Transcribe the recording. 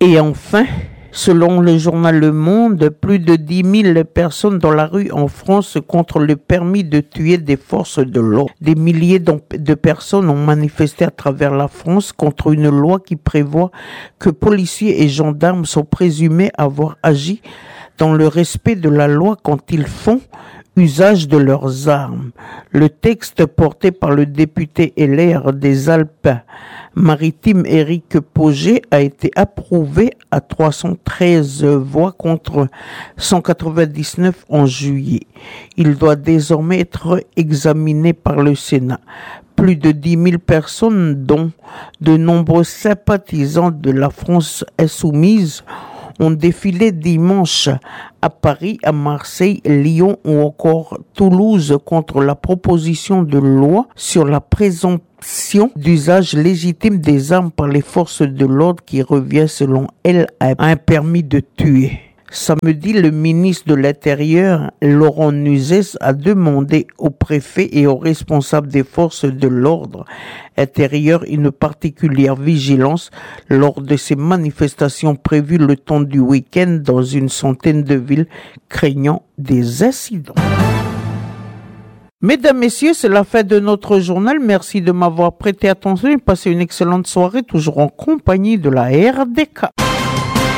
Et enfin, selon le journal Le Monde, plus de 10 000 personnes dans la rue en France contre le permis de tuer des forces de l'ordre. Des milliers de personnes ont manifesté à travers la France contre une loi qui prévoit que policiers et gendarmes sont présumés avoir agi dans le respect de la loi quand ils font usage de leurs armes. Le texte porté par le député LR des Alpes-Maritimes Éric Pauget a été approuvé à 313 voix contre 199 en juillet. Il doit désormais être examiné par le Sénat. Plus de 10 000 personnes, dont de nombreux sympathisants de la France insoumise, ont défilé dimanche à Paris, à Marseille, Lyon ou encore Toulouse contre la proposition de loi sur la présomption d'usage légitime des armes par les forces de l'ordre qui revient selon elle à un permis de tuer. Samedi, le ministre de l'Intérieur, Laurent Nunez, a demandé aux préfets et aux responsables des forces de l'ordre intérieur une particulière vigilance lors de ces manifestations prévues le temps du week-end dans une centaine de villes, craignant des incidents. Mesdames, Messieurs, c'est la fin de notre journal. Merci de m'avoir prêté attention et passez une excellente soirée, toujours en compagnie de la RDK.